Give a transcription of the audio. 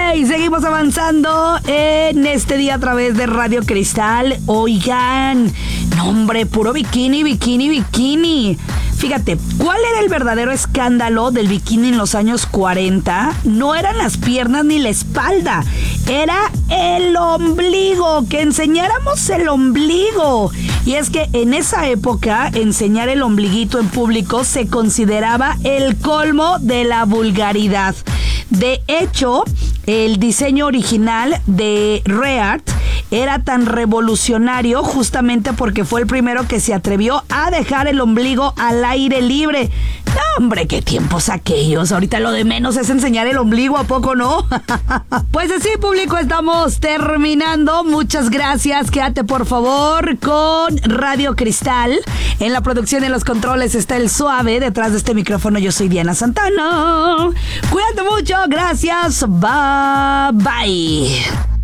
Seguimos avanzando en este día a través de Radio Cristal. Oigan, no hombre, puro bikini, bikini, bikini. Fíjate, ¿cuál era el verdadero escándalo del bikini en los años 40? No eran las piernas ni la espalda, era el ombligo, que enseñáramos el ombligo. Y es que en esa época, enseñar el ombliguito en público se consideraba el colmo de la vulgaridad. De hecho, el diseño original de Reart era tan revolucionario justamente porque fue el primero que se atrevió a dejar el ombligo al aire libre. No, hombre, qué tiempos aquellos. Ahorita lo de menos es enseñar el ombligo, ¿a poco no? Pues así, público, estamos terminando. Muchas gracias. Quédate, por favor, con Radio Cristal. En la producción y en los controles está el Suave. Detrás de este micrófono yo soy Diana Santana. Cuídate mucho. Gracias. Bye, bye.